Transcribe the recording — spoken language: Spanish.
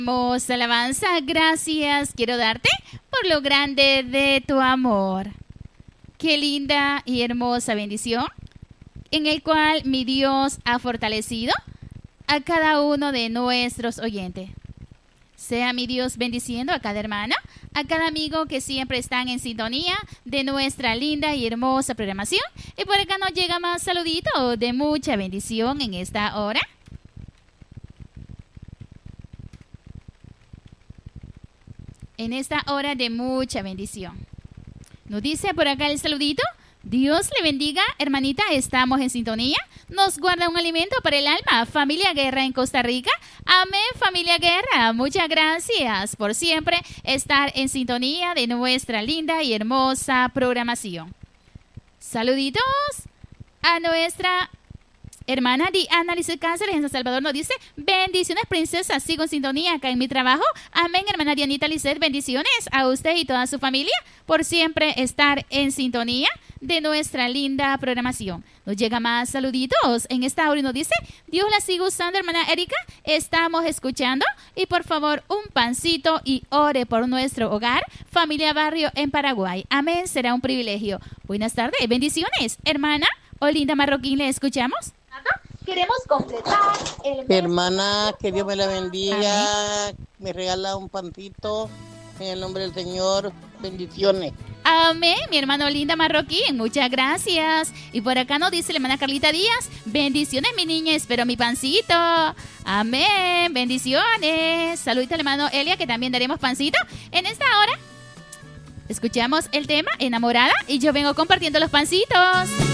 Hermosa alabanza, gracias quiero darte por lo grande de tu amor. Qué linda y hermosa bendición en el cual mi Dios ha fortalecido a cada uno de nuestros oyentes. Sea mi Dios bendiciendo a cada hermana, a cada amigo que siempre están en sintonía de nuestra linda y hermosa programación. Y por acá nos llega más saludito de mucha bendición en esta hora. En esta hora de mucha bendición. Nos dice por acá el saludito. Dios le bendiga, hermanita, estamos en sintonía. Nos guarda un alimento para el alma. Familia Guerra en Costa Rica. Amén, familia Guerra. Muchas gracias por siempre estar en sintonía de nuestra linda y hermosa programación. Saluditos a nuestra hermana Diana Lizeth Cáceres en San Salvador. Nos dice, bendiciones princesa, sigo en sintonía acá en mi trabajo. Amén, hermana Dianita Lizeth, bendiciones a usted y toda su familia por siempre estar en sintonía de nuestra linda programación. Nos llega más saluditos en esta hora y nos dice, Dios la siga usando, hermana Erika, estamos escuchando y por favor un pancito y ore por nuestro hogar, familia Barrio en Paraguay. Amén, será un privilegio. Buenas tardes, bendiciones, hermana Olinda Marroquín, ¿le escuchamos? Queremos completar el mes. Hermana, que Dios me la bendiga. Amén. Me regala un pancito en el nombre del Señor. Bendiciones. Amén, mi hermano Linda Marroquín, muchas gracias. Y por acá nos dice la hermana Carlita Díaz, bendiciones mi niña, espero mi pancito. Amén, bendiciones. Saludito al hermano Elia, que también daremos pancito. En esta hora escuchamos el tema Enamorada y yo vengo compartiendo los pancitos.